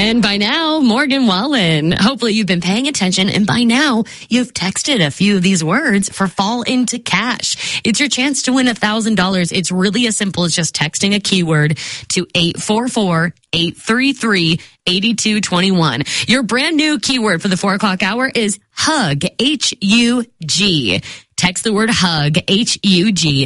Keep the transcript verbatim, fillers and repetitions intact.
And by now, Morgan Wallen. Hopefully you've been paying attention, and by now you've texted a few of these words for Fall Into Cash. It's your chance to win one thousand dollars. It's really as simple as just texting a keyword to eight four four, eight three three, eight two two one. Your brand new keyword for the four o'clock hour is HUG, H U G. Text the word HUG, H U G,